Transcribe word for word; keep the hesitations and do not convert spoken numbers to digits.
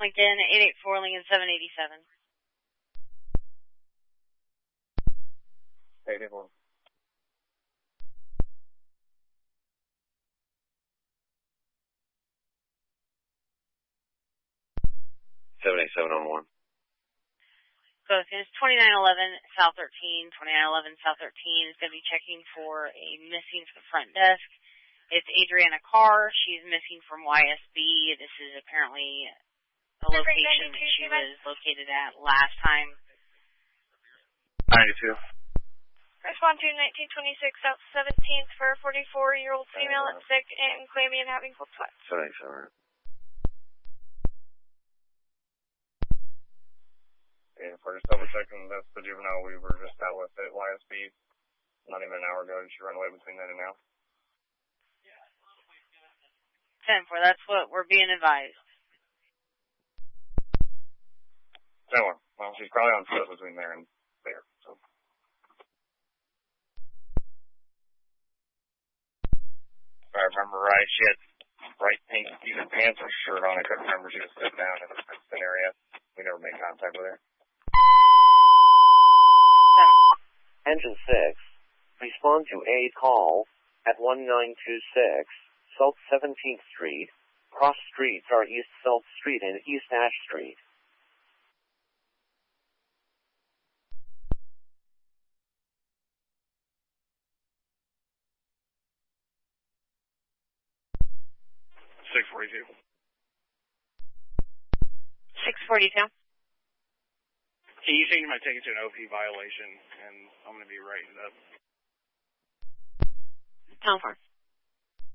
Lincoln, eight eight four, Lincoln seven eighty-seven. eight eight four. seven eight seven on one. Both units, twenty-nine eleven South thirteen, twenty-nine eleven South thirteen is going to be checking for a missing to the front desk. It's Adriana Carr. She's missing from Y S B. This is apparently the location that she was located at last time. ninety-two. Respond to nineteen twenty-six South seventeenth for a forty-four-year-old female that's sick and claiming and having cold sweats. seven eight seven. Yeah, we're just double checking. That's the juvenile we were just out with at Y S B. Not even an hour ago. Did she run away between then and now? ten four, that's what we're being advised. ten one. Well, she's probably on foot between there and there, so. If I remember right, she had bright pink either pants or shirt on. I couldn't remember. She was sitting down in the fenced area. We never made contact with her. Engine six, respond to a call at one nine two six South seventeenth Street. Cross streets are East South Street and East Ash Street. six forty-two. six forty-two. Can you change my ticket to an O P violation, and I'm going to be writing it up. ten four.